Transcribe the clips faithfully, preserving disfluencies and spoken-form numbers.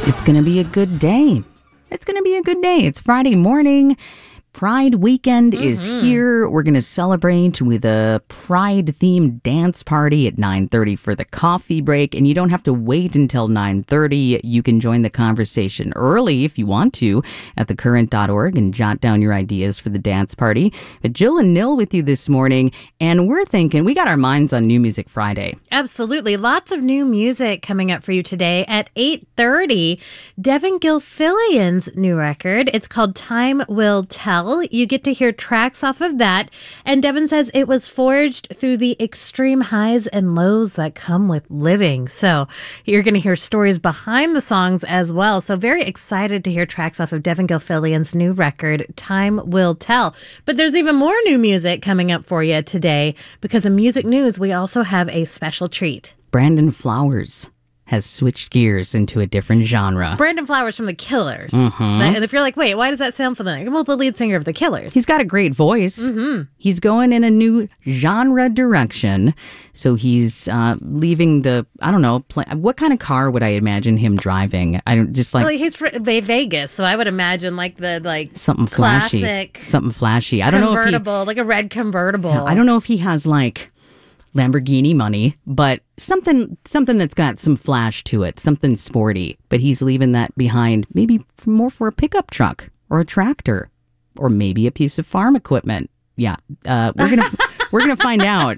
It's going to be a good day. It's going to be a good day. It's Friday morning. Pride weekend mm-hmm. is here. We're going to celebrate with a Pride-themed dance party at nine thirty for the coffee break. And you don't have to wait until nine thirty. You can join the conversation early if you want to at the current dot org and jot down your ideas for the dance party. But Jill and Nil with you this morning. And we're thinking, we got our minds on New Music Friday. Absolutely. Lots of new music coming up for you today at eight thirty. Devin Gilfillian's new record. It's called Time Will Tell. You get to hear tracks off of that. And Devin says it was forged through the extreme highs and lows that come with living. So you're going to hear stories behind the songs as well. So very excited to hear tracks off of Devin Gilfillian's new record, Time Will Tell. But there's even more new music coming up for you today because in music news, we also have a special treat. Brandon Flowers has switched gears into a different genre. Brandon Flowers from The Killers. Mm-hmm. And if you're like, wait, why does that sound familiar? Well, the lead singer of The Killers. He's got a great voice. Mm-hmm. He's going in a new genre direction. So he's uh, leaving the, I don't know, play, what kind of car would I imagine him driving? I don't just like... Well, he's from Vegas, so I would imagine like the like something flashy. Classic something flashy. I don't know if he... Convertible, like a red convertible. Yeah, I don't know if he has like Lamborghini money, but something something that's got some flash to it, something sporty. But he's leaving that behind, maybe more for a pickup truck or a tractor, or maybe a piece of farm equipment. Yeah, uh, we're gonna we're gonna find out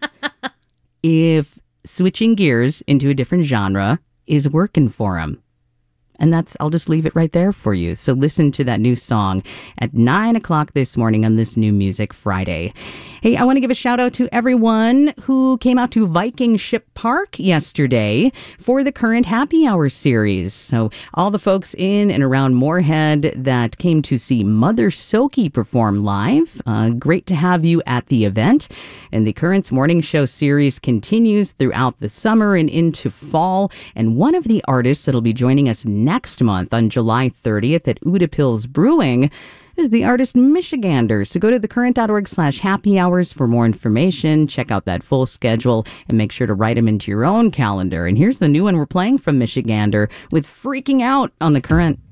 if switching gears into a different genre is working for him. And that's, I'll just leave it right there for you. So listen to that new song at nine o'clock this morning on this New Music Friday. Hey, I want to give a shout out to everyone who came out to Viking Ship Park yesterday for the current Happy Hour series. So all the folks in and around Moorhead that came to see Mother Soki perform live, uh, great to have you at the event. And the Currents Morning Show series continues throughout the summer and into fall. And one of the artists that'll be joining us next month on July thirtieth at Udapils Brewing is the artist Michigander. So go to thecurrent.org slash happy hours for more information. Check out that full schedule and make sure to write them into your own calendar. And here's the new one we're playing from Michigander with Freaking Out on The Current.